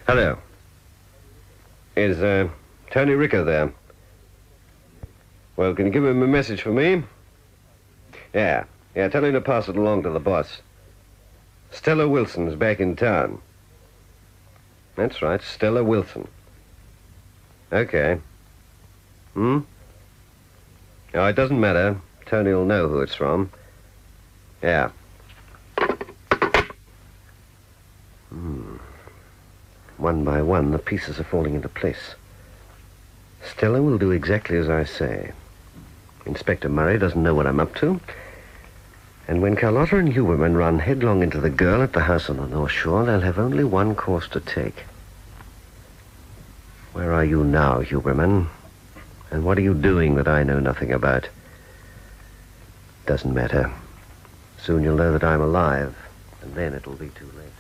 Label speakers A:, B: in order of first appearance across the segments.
A: Hello. Is, Tony Ricker there? Well, can you give him a message for me? Yeah, tell him to pass it along to the boss. Stella Wilson's back in town. That's right, Stella Wilson. Okay. Oh, it doesn't matter. Tony'll know who it's from. Yeah. One by one, the pieces are falling into place. Stella will do exactly as I say. Inspector Murray doesn't know what I'm up to. And when Carlotta and Huberman run headlong into the girl at the house on the North Shore, they'll have only one course to take. Where are you now, Huberman? And what are you doing that I know nothing about? Doesn't matter. Soon you'll know that I'm alive, and then it'll be too late.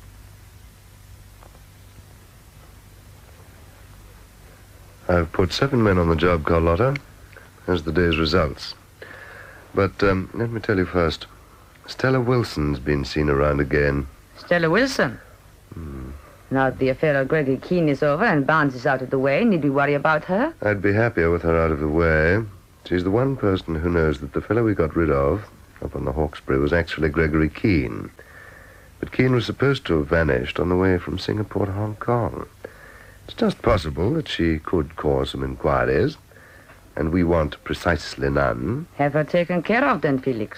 B: I've put 7 men on the job, Carlotta. There's the day's results. But let me tell you first, Stella Wilson's been seen around again.
C: Stella Wilson? Now that the affair of Gregory Keene is over and Barnes is out of the way, need we worry about her?
B: I'd be happier with her out of the way. She's the one person who knows that the fellow we got rid of up on the Hawkesbury was actually Gregory Keene. But Keene was supposed to have vanished on the way from Singapore to Hong Kong. It's just possible that she could cause some inquiries, and we want precisely none.
C: Have her taken care of, then, Felix.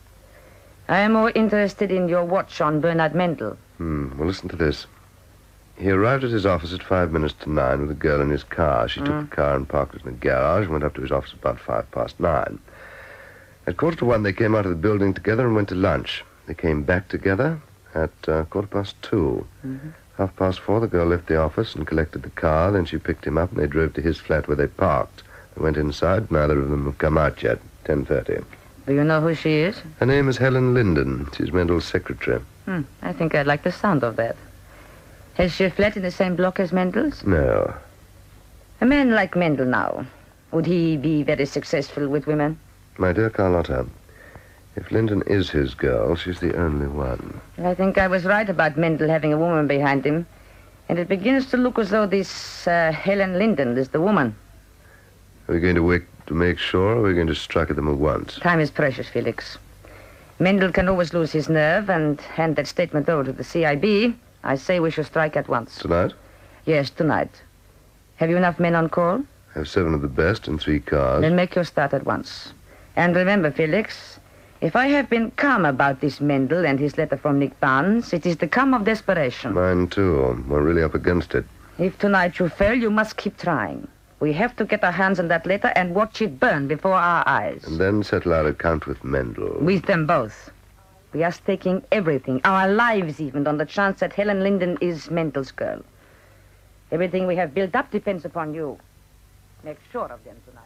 C: I am more interested in your watch on Bernard Mendel.
B: Well, listen to this. He arrived at his office at 9 with a girl in his car. She took the car and parked it in a garage and went up to his office about 9:05. At 1:45, they came out of the building together and went to lunch. They came back together at 2:15. 4:30, the girl left the office and collected the car. Then she picked him up and they drove to his flat where they parked. They went inside. Neither of them have come out yet. 10:30.
C: Do you know who she is?
B: Her name is Helen Linden. She's Mendel's secretary.
C: I think I'd like the sound of that. Has she a flat in the same block as Mendel's?
B: No.
C: A man like Mendel now, would he be very successful with women?
B: My dear Carlotta, if Linden is his girl, she's the only one.
C: I think I was right about Mendel having a woman behind him. And it begins to look as though this Helen Linden is the woman.
B: Are we going to wait to make sure, or are we going to strike at them at once?
C: Time is precious, Felix. Mendel can always lose his nerve and hand that statement over to the CIB. I say we should strike at once.
B: Tonight?
C: Yes, tonight. Have you enough men on call?
B: I have 7 of the best and 3 cars.
C: Then make your start at once. And remember, Felix, if I have been calm about this Mendel and his letter from Nick Barnes, it is the calm of desperation.
B: Mine, too. We're really up against it.
C: If tonight you fail, you must keep trying. We have to get our hands on that letter and watch it burn before our eyes.
B: And then settle our account with Mendel.
C: With them both. We are staking everything, our lives even, on the chance that Helen Linden is Mendel's girl. Everything we have built up depends upon you. Make sure of them tonight.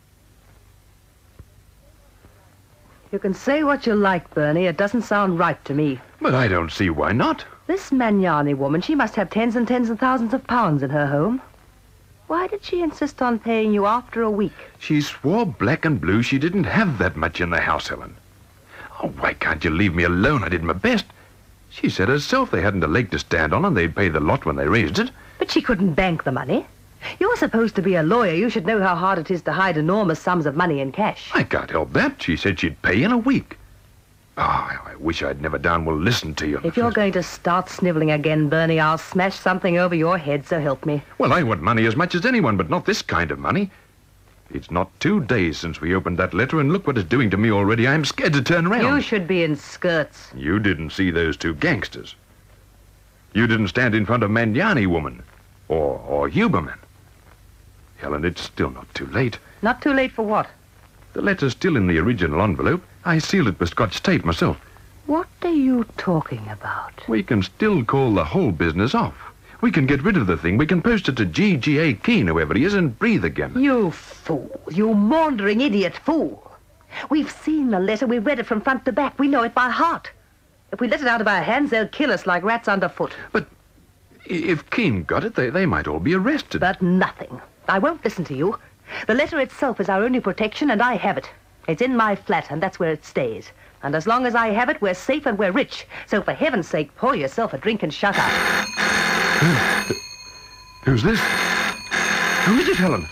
D: You can say what you like, Bernie. It doesn't sound right to me.
E: But I don't see why not.
D: This Magnani woman, she must have tens and tens of thousands of pounds in her home. Why did she insist on paying you after a week?
E: She swore black and blue she didn't have that much in the house, Helen. Oh, why can't you leave me alone? I did my best. She said herself they hadn't a leg to stand on and they'd pay the lot when they raised it.
D: But she couldn't bank the money. You're supposed to be a lawyer. You should know how hard it is to hide enormous sums of money in cash.
E: I can't help that. She said she'd pay in a week. Oh, I wish I'd never darn well listened to you.
D: If you're going to start sniveling again, Bernie, I'll smash something over your head, so help me.
E: Well, I want money as much as anyone, but not this kind of money. It's not 2 days since we opened that letter, and look what it's doing to me already. I'm scared to turn around.
D: You should be in skirts.
E: You didn't see those 2 gangsters. You didn't stand in front of Magnani woman. Or Huberman. Helen, it's still not too late.
D: Not too late for what?
E: The letter's still in the original envelope. I sealed it with Scotch tape myself.
D: What are you talking about?
E: We can still call the whole business off. We can get rid of the thing. We can post it to G.G.A. Keene, whoever he is, and breathe again.
D: You fool. You maundering idiot fool. We've seen the letter. We've read it from front to back. We know it by heart. If we let it out of our hands, they'll kill us like rats underfoot.
E: But if Keene got it, they might all be arrested.
D: But nothing. I won't listen to you. The letter itself is our only protection, and I have it. It's in my flat, and that's where it stays. And as long as I have it, we're safe and we're rich. So for heaven's sake, pour yourself a drink and shut up.
E: Who's this? Who is it, Helen?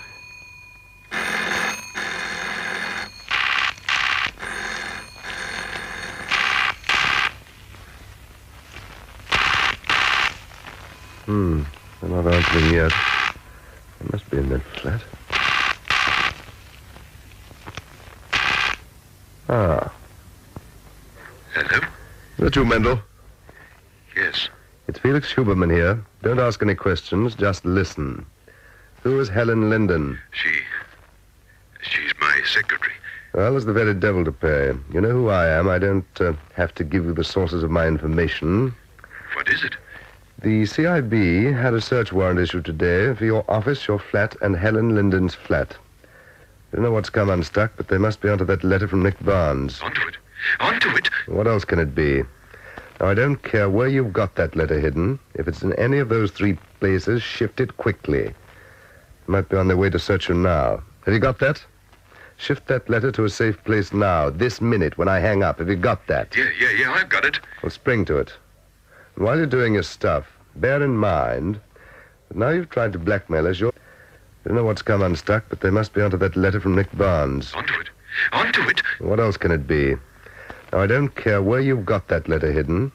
B: They're not answering yet. They must be in that flat. Ah.
F: Hello?
B: Is that you, Mendel?
F: Yes.
B: It's Felix Huberman here. Don't ask any questions, just listen. Who is Helen Linden?
F: She's my secretary.
B: Well, there's the very devil to pay. You know who I am. I don't have to give you the sources of my information.
F: What is it?
B: The CIB had a search warrant issued today for your office, your flat, and Helen Linden's flat. I don't know what's come unstuck, but they must be onto that letter from Nick Barnes.
F: Onto it. Onto it?
B: What else can it be? Now, I don't care where you've got that letter hidden. If it's in any of those 3 places, shift it quickly. They might be on their way to search you now. Have you got that? Shift that letter to a safe place now, this minute, when I hang up. Have you got that?
F: Yeah, I've got it.
B: Well, spring to it. And while you're doing your stuff, bear in mind that now you've tried to blackmail us, I don't know what's come unstuck, but they must be onto that letter from Nick Barnes.
F: Onto it. Onto it?
B: What else can it be? Now, I don't care where you've got that letter hidden.